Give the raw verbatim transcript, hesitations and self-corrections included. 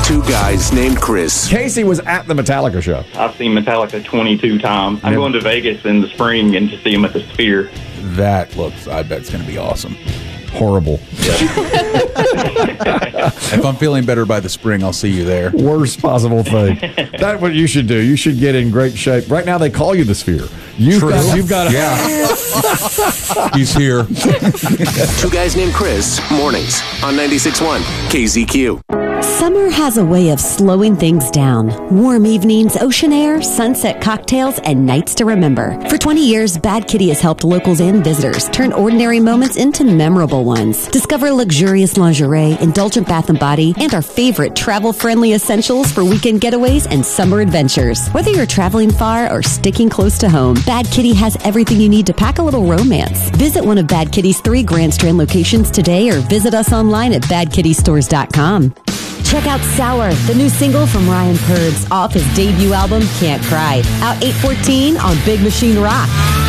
Two Guys Named Chris. Casey was at the Metallica show. I've seen Metallica twenty-two times. I'm Yep. going to Vegas in the spring and to see them at the Sphere. That looks, I bet it's going to be awesome. Horrible. If I'm feeling better by the spring, I'll see you there. Worst possible thing. That's what you should do. You should get in great shape. Right now, they call you the Sphere. You've True. got, you've got Yeah. He's here. Two Guys Named Chris, mornings on ninety-six point one K Z Q. Summer has a way of slowing things down. Warm evenings, ocean air, sunset cocktails, and nights to remember. For twenty years, Bad Kitty has helped locals and visitors turn ordinary moments into memorable ones. Discover luxurious lingerie, indulgent bath and body, and our favorite travel-friendly essentials for weekend getaways and summer adventures. Whether you're traveling far or sticking close to home, Bad Kitty has everything you need to pack a little romance. Visit one of Bad Kitty's three Grand Strand locations today or visit us online at bad kitty stores dot com. Check out Sour, the new single from Ryan Purds off his debut album, Can't Cry. Out eight fourteen on Big Machine Rock.